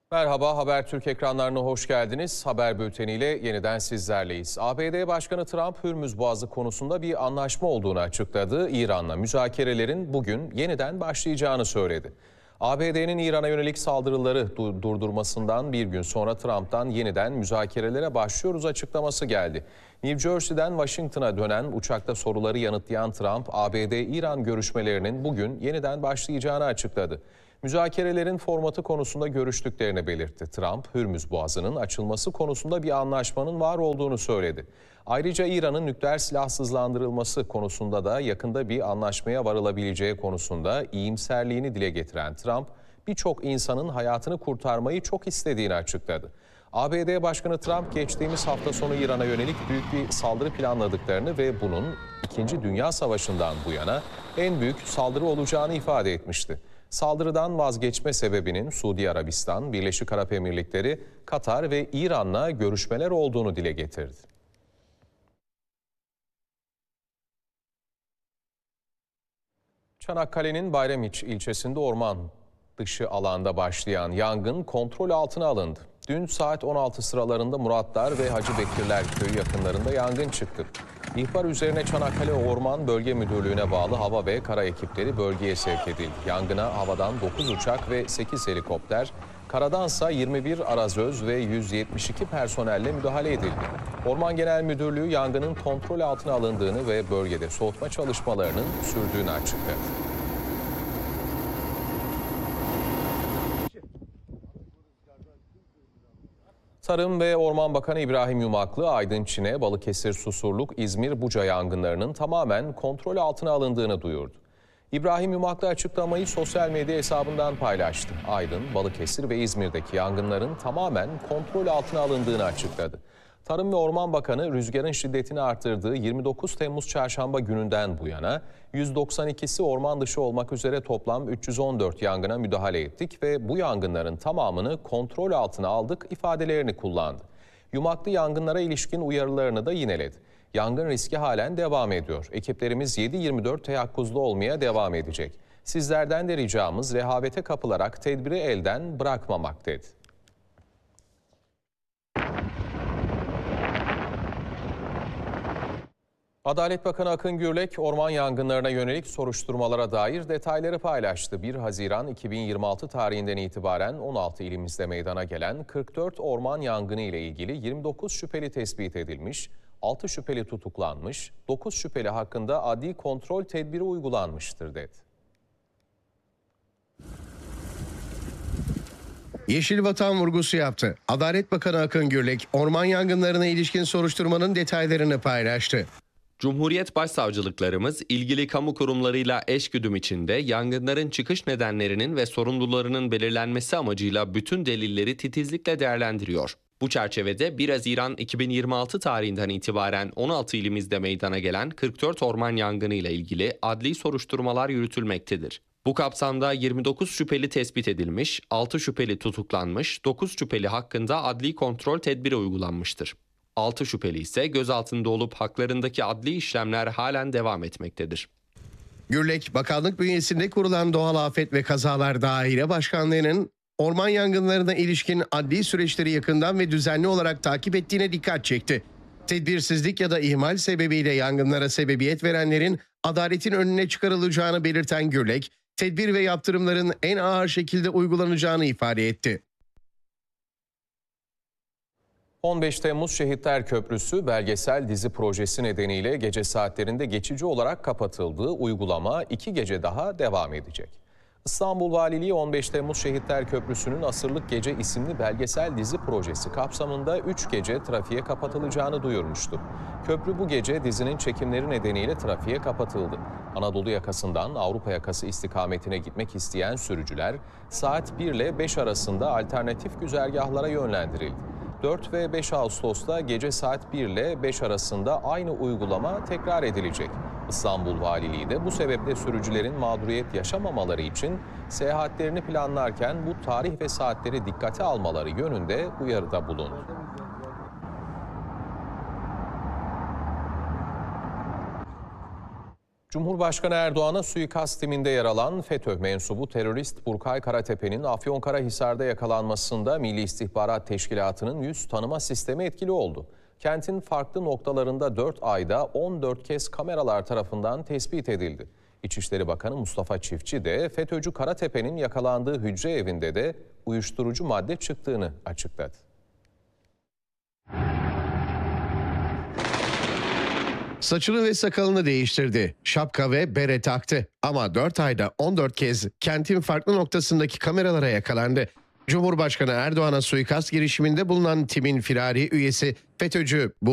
Merhaba, Habertürk ekranlarına hoş geldiniz. Haber bülteniyle yeniden sizlerleyiz. ABD Başkanı Trump, Hürmüz Boğazı konusunda bir anlaşma olduğunu açıkladı. İran'la müzakerelerin bugün yeniden başlayacağını söyledi. ABD'nin İran'a yönelik saldırıları durdurmasından bir gün sonra Trump'tan yeniden müzakerelere başlıyoruz açıklaması geldi. New Jersey'den Washington'a dönen uçakta soruları yanıtlayan Trump, ABD-İran görüşmelerinin bugün yeniden başlayacağını açıkladı. Müzakerelerin formatı konusunda görüştüklerini belirtti. Trump, Hürmüz Boğazı'nın açılması konusunda bir anlaşmanın var olduğunu söyledi. Ayrıca İran'ın nükleer silahsızlandırılması konusunda da yakında bir anlaşmaya varılabileceği konusunda iyimserliğini dile getiren Trump, birçok insanın hayatını kurtarmayı çok istediğini açıkladı. ABD Başkanı Trump, geçtiğimiz hafta sonu İran'a yönelik büyük bir saldırı planladıklarını ve bunun İkinci Dünya Savaşı'ndan bu yana en büyük saldırı olacağını ifade etmişti. Saldırıdan vazgeçme sebebinin Suudi Arabistan, Birleşik Arap Emirlikleri, Katar ve İran'la görüşmeler olduğunu dile getirdi. Çanakkale'nin Bayramiç ilçesinde orman dışı alanda başlayan yangın kontrol altına alındı. Dün saat 16 sıralarında Muratlar ve Hacı Bekirler köyü yakınlarında yangın çıktı. İhbar üzerine Çanakkale Orman Bölge Müdürlüğü'ne bağlı hava ve kara ekipleri bölgeye sevk edildi. Yangına havadan 9 uçak ve 8 helikopter, karadansa 21 arazöz ve 172 personelle müdahale edildi. Orman Genel Müdürlüğü yangının kontrol altına alındığını ve bölgede soğutma çalışmalarının sürdüğünü açıkladı. Tarım ve Orman Bakanı İbrahim Yumaklı, Aydın Çine, Balıkesir Susurluk, İzmir Buca yangınlarının tamamen kontrol altına alındığını duyurdu. İbrahim Yumaklı açıklamayı sosyal medya hesabından paylaştı. Aydın, Balıkesir ve İzmir'deki yangınların tamamen kontrol altına alındığını açıkladı. Tarım ve Orman Bakanı, rüzgarın şiddetini artırdığı 29 Temmuz Çarşamba gününden bu yana 192'si orman dışı olmak üzere toplam 314 yangına müdahale ettik ve bu yangınların tamamını kontrol altına aldık ifadelerini kullandı. Yumaklı yangınlara ilişkin uyarılarını da yineledi. Yangın riski halen devam ediyor. Ekiplerimiz 7/24 teyakkuzda olmaya devam edecek. Sizlerden de ricamız rehavete kapılarak tedbiri elden bırakmamak dedi. Adalet Bakanı Akın Gürlek, orman yangınlarına yönelik soruşturmalara dair detayları paylaştı. 1 Haziran 2026 tarihinden itibaren 16 ilimizde meydana gelen 44 orman yangını ile ilgili 29 şüpheli tespit edilmiş, 6 şüpheli tutuklanmış, 9 şüpheli hakkında adli kontrol tedbiri uygulanmıştır dedi. Yeşil Vatan vurgusu yaptı. Adalet Bakanı Akın Gürlek, orman yangınlarına ilişkin soruşturmanın detaylarını paylaştı. Cumhuriyet Başsavcılıklarımız ilgili kamu kurumlarıyla eşgüdüm içinde yangınların çıkış nedenlerinin ve sorumlularının belirlenmesi amacıyla bütün delilleri titizlikle değerlendiriyor. Bu çerçevede 1 Haziran 2026 tarihinden itibaren 16 ilimizde meydana gelen 44 orman yangını ile ilgili adli soruşturmalar yürütülmektedir. Bu kapsamda 29 şüpheli tespit edilmiş, 6 şüpheli tutuklanmış, 9 şüpheli hakkında adli kontrol tedbiri uygulanmıştır. 6 şüpheli ise gözaltında olup haklarındaki adli işlemler halen devam etmektedir. Gürlek, bakanlık bünyesinde kurulan Doğal Afet ve Kazalar Daire Başkanlığı'nın orman yangınlarına ilişkin adli süreçleri yakından ve düzenli olarak takip ettiğine dikkat çekti. Tedbirsizlik ya da ihmal sebebiyle yangınlara sebebiyet verenlerin adaletin önüne çıkarılacağını belirten Gürlek, tedbir ve yaptırımların en ağır şekilde uygulanacağını ifade etti. 15 Temmuz Şehitler Köprüsü belgesel dizi projesi nedeniyle gece saatlerinde geçici olarak kapatıldığı uygulama 2 gece daha devam edecek. İstanbul Valiliği 15 Temmuz Şehitler Köprüsü'nün Asırlık Gece isimli belgesel dizi projesi kapsamında 3 gece trafiğe kapatılacağını duyurmuştu. Köprü bu gece dizinin çekimleri nedeniyle trafiğe kapatıldı. Anadolu yakasından Avrupa yakası istikametine gitmek isteyen sürücüler saat 1 ile 5 arasında alternatif güzergahlara yönlendirildi. 4 ve 5 Ağustos'ta gece saat 1 ile 5 arasında aynı uygulama tekrar edilecek. İstanbul Valiliği de bu sebeple sürücülerin mağduriyet yaşamamaları için seyahatlerini planlarken bu tarih ve saatleri dikkate almaları yönünde uyarıda bulundu. Cumhurbaşkanı Erdoğan'a suikast timinde yer alan FETÖ mensubu terörist Burkay Karatepe'nin Afyonkarahisar'da yakalanmasında Milli İstihbarat Teşkilatı'nın yüz tanıma sistemi etkili oldu. Kentin farklı noktalarında 4 ayda 14 kez kameralar tarafından tespit edildi. İçişleri Bakanı Mustafa Çiftçi de FETÖ'cü Karatepe'nin yakalandığı hücre evinde de uyuşturucu madde çıktığını açıkladı. Saçını ve sakalını değiştirdi. Şapka ve bere taktı. Ama 4 ayda 14 kez kentin farklı noktasındaki kameralara yakalandı. Cumhurbaşkanı Erdoğan'a suikast girişiminde bulunan timin firari üyesi FETÖ'cü